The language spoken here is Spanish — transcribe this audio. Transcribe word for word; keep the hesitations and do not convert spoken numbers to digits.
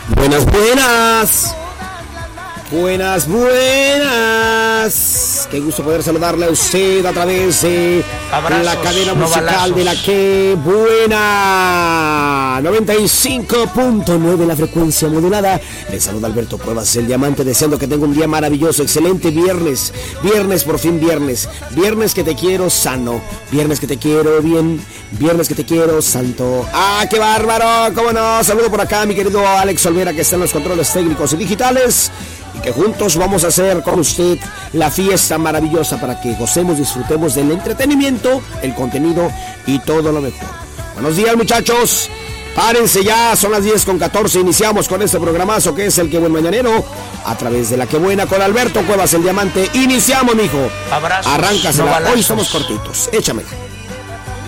Buenas, buenas. Buenas, buenas. Qué gusto poder saludarle a usted a través de Abrazos, la cadena musical no de la que buena. noventa y cinco punto nueve la frecuencia modulada. Le saluda Alberto Cuevas, el diamante, deseando que tenga un día maravilloso, excelente viernes. Viernes, por fin viernes. Viernes que te quiero sano. Viernes que te quiero bien. Viernes que te quiero santo. ¡Ah, qué bárbaro! ¿Cómo no? Saludo por acá a mi querido Alex Olvera, que está en los controles técnicos y digitales. Y que juntos vamos a hacer con usted la fiesta maravillosa para que gocemos, disfrutemos del entretenimiento, el contenido y todo lo mejor. Buenos días, muchachos. Párense ya, son las diez con catorce. Iniciamos con este programazo que es el Que Buen Mañanero a través de la Que Buena con Alberto Cuevas, el diamante. Iniciamos, mijo. Abrazos. Arráncasela. No Hoy somos cortitos. Échamela.